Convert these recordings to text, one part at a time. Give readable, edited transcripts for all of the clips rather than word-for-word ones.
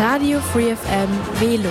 Radio Free FM Velo.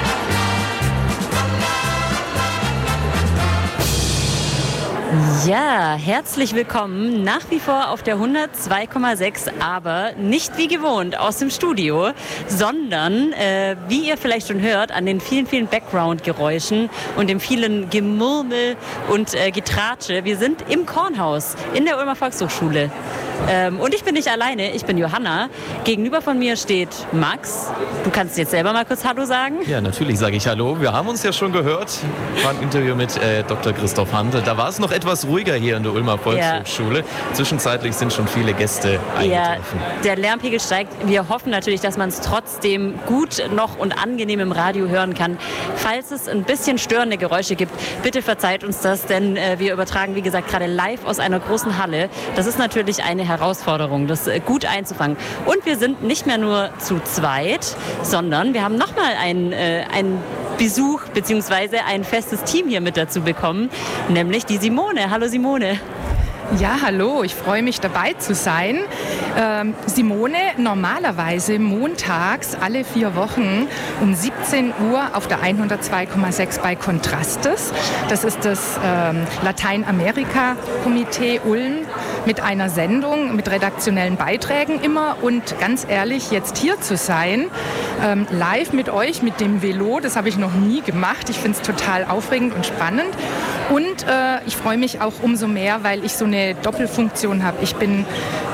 Ja, herzlich willkommen nach wie vor auf der 102,6, aber nicht wie gewohnt aus dem Studio, sondern, wie ihr vielleicht schon hört, an den vielen, vielen Background-Geräuschen und dem vielen Gemurmel und Getratsche. Wir sind im Kornhaus in der Ulmer Volkshochschule. Und ich bin nicht alleine, ich bin Johanna. Gegenüber von mir steht Max. Du kannst jetzt selber mal kurz Hallo sagen. Ja, natürlich sage ich Hallo. Wir haben uns ja schon gehört. War ein Interview mit Dr. Christoph Handel. Da war es noch etwas ruhiger hier in der Ulmer Volkshochschule. Ja. Zwischenzeitlich sind schon viele Gäste eingetroffen. Ja, der Lärmpegel steigt. Wir hoffen natürlich, dass man es trotzdem gut noch und angenehm im Radio hören kann. Falls es ein bisschen störende Geräusche gibt, bitte verzeiht uns das, denn wir übertragen, wie gesagt, gerade live aus einer großen Halle. Das ist natürlich eine Herausforderung, das gut einzufangen. Und wir sind nicht mehr nur zu zweit, sondern wir haben nochmal einen Besuch bzw. ein festes Team hier mit dazu bekommen, nämlich die Simone. Hallo Simone. Ja, hallo, ich freue mich dabei zu sein. Simone, normalerweise montags alle 4 Wochen um 17 Uhr auf der 102,6 bei Kontrastes. Das ist das Lateinamerika-Komitee Ulm mit einer Sendung, mit redaktionellen Beiträgen immer. Und ganz ehrlich, jetzt hier zu sein, live mit euch, mit dem Velo, das habe ich noch nie gemacht. Ich finde es total aufregend und spannend. Und ich freue mich auch umso mehr, weil ich so eine Doppelfunktion habe. Ich bin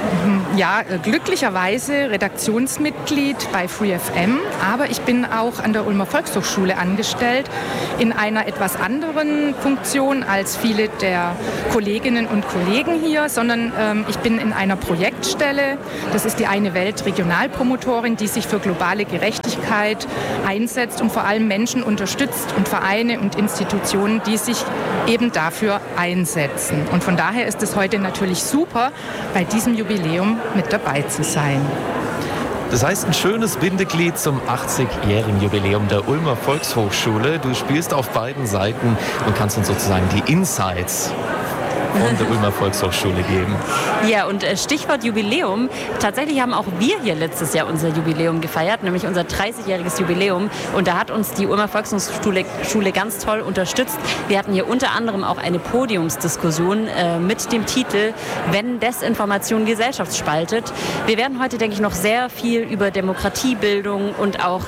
glücklicherweise Redaktionsmitglied bei Free FM, aber ich bin auch an der Ulmer Volkshochschule angestellt in einer etwas anderen Funktion als viele der Kolleginnen und Kollegen hier, sondern ich bin in einer Projektstelle. Das ist die Eine Welt Regionalpromotorin, die sich für globale Gerechtigkeit einsetzt und vor allem Menschen unterstützt und Vereine und Institutionen, die sich eben dafür einsetzen. Und von daher ist es heute natürlich super, bei diesem Jubiläum mit dabei zu sein. Das heißt, ein schönes Bindeglied zum 80-jährigen Jubiläum der Ulmer Volkshochschule. Du spielst auf beiden Seiten und kannst uns sozusagen die Insights von der Ulmer Volkshochschule geben. Ja, und Stichwort Jubiläum. Tatsächlich haben auch wir hier letztes Jahr unser Jubiläum gefeiert, nämlich unser 30-jähriges Jubiläum. Und da hat uns die Ulmer Volkshochschule ganz toll unterstützt. Wir hatten hier unter anderem auch eine Podiumsdiskussion mit dem Titel "Wenn Desinformation Gesellschaft spaltet". Wir werden heute, denke ich, noch sehr viel über Demokratiebildung und auch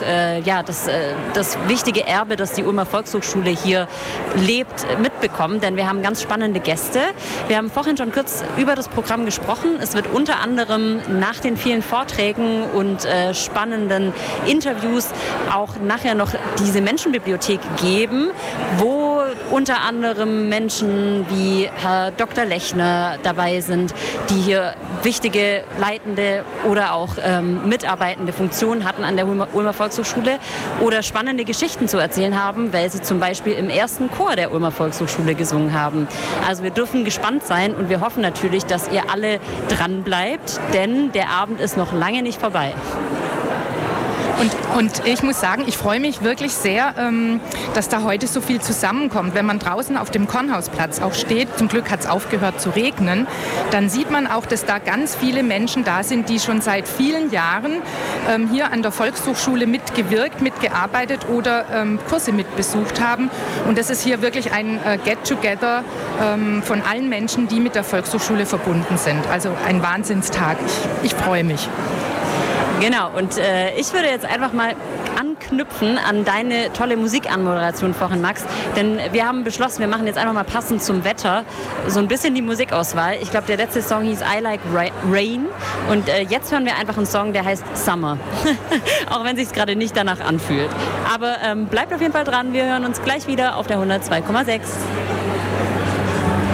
das wichtige Erbe, das die Ulmer Volkshochschule hier lebt, mitbekommen. Denn wir haben ganz spannende Gäste. Wir haben vorhin schon kurz über das Programm gesprochen. Es wird unter anderem nach den vielen Vorträgen und spannenden Interviews auch nachher noch diese Menschenbibliothek geben, wo unter anderem Menschen wie Herr Dr. Lechner dabei sind, die hier wichtige leitende oder auch mitarbeitende Funktionen hatten an der Ulmer Volkshochschule oder spannende Geschichten zu erzählen haben, weil sie zum Beispiel im ersten Chor der Ulmer Volkshochschule gesungen haben. Also wir dürfen gespannt sein und wir hoffen natürlich, dass ihr alle dran bleibt, denn der Abend ist noch lange nicht vorbei. Und ich muss sagen, ich freue mich wirklich sehr, dass da heute so viel zusammenkommt. Wenn man draußen auf dem Kornhausplatz auch steht, zum Glück hat es aufgehört zu regnen, dann sieht man auch, dass da ganz viele Menschen da sind, die schon seit vielen Jahren hier an der Volkshochschule mitgewirkt, mitgearbeitet oder Kurse mitbesucht haben. Und das ist hier wirklich ein Get-Together von allen Menschen, die mit der Volkshochschule verbunden sind. Also ein Wahnsinnstag. Ich freue mich. Genau, und ich würde jetzt einfach mal anknüpfen an deine tolle Musikanmoderation vorhin, Max. Denn wir haben beschlossen, wir machen jetzt einfach mal passend zum Wetter so ein bisschen die Musikauswahl. Ich glaube, der letzte Song hieß I Like Rain. Und jetzt hören wir einfach einen Song, der heißt Summer. Auch wenn es sich gerade nicht danach anfühlt. Aber bleibt auf jeden Fall dran, wir hören uns gleich wieder auf der 102,6.